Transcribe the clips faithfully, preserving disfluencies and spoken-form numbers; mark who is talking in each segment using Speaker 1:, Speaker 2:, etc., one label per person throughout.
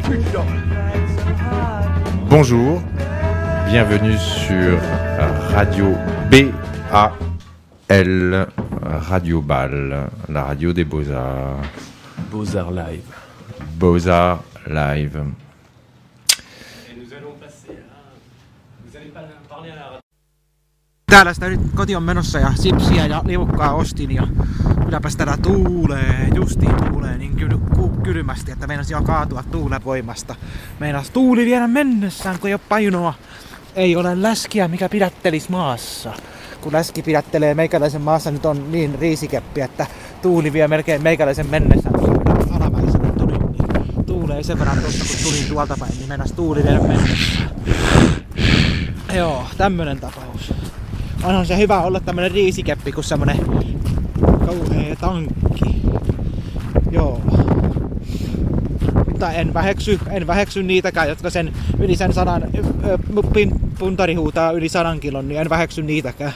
Speaker 1: Bonjour, bienvenue sur Radio B A L, Radio Bâle, la radio des Beaux-Arts.
Speaker 2: Beaux-Arts Live.
Speaker 1: Beaux-Arts Live.
Speaker 2: Et nous allons passer à... Vous allez pas parler à la radio.
Speaker 3: Täällä sitä nyt koti on menossa ja sipsiä ja liukkaa ostin ja kylläpäs täällä tuulee, justiin tuulee niin kyl, kylmästi, että meinas jo kaatua tuulen voimasta. Meinas tuuli viedä mennessään, kun ei ole painoa. Ei ole läskiä, mikä pidättelis maassa. Kun läski pidättelee meikäläisen maassa, nyt on niin riisikeppi, että tuuli vie melkein meikäläisen mennessään. Kun alamäisenä tulin, niin tuulee sen verran tosta, kun tulin tuolta päin, niin meinas tuuli viedä mennessään. Joo, tämmönen tapaus. Onhan se hyvä olla tämmönen riisikeppi kuin semmonen kauhea tankki. Joo. Mutta en väheksy, en väheksy niitäkään, jotka sen yli sen sadan puntari huutaa yli sadan kilon, niin en väheksy niitäkään.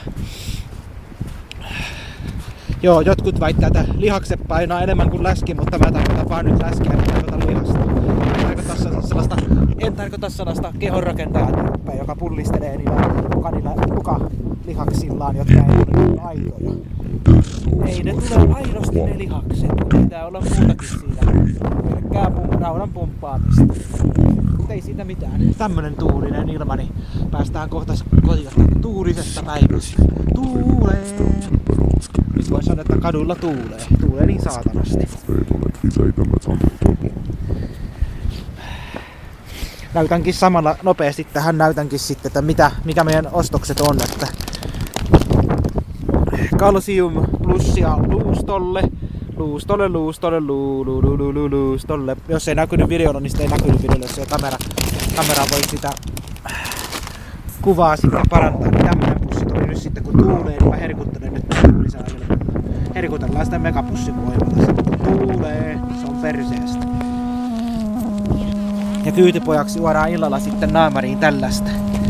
Speaker 3: Joo, jotkut väittää, että lihakset painaa enemmän kuin läski, mutta mä tarkoitan vaan nyt läskiä, en tarkoita lihasta. En tarkoita sellaista, en tarkoita sellaista kehonrakentajatyyppiä, joka pullistelee niillä mukanilla mukalihaksillaan, jotka ei ole aitoja. Ei ne tule aidosti ne lihakset, pitää olla muutakin siinä. Pelkkää pum, raudan pumppaamista. Mutta ei siitä mitään. Tämmönen tuulinen ilma, niin päästään kohta kotiin tuulisesta päivästä. Tuulee! Nyt voi sanoa, että kadulla tuulee. Tuulee niin saatanasti. Näytänkin samalla nopeasti tähän näytänkin sitten, että mitä, mikä meidän ostokset on. Että kalsium plussia luustolle, luustolle, luustolle, luu, luu, luu, luu, luustolle. Jos ei näkynyt videolla, niin sitten ei näkynyt videolla, jos ei kamera, kamera voi sitä kuvaa sitten parantaa. Tämmönen pussi tuli nyt sitten, kun tuulee, niin mä herkuttelen nyt lisää ilmaa. Herkutellaan sitä megapussin voimalla. Tuulee, se on perseestä. Ja kyytipojaksi juodaan illalla sitten naamariin tällaista.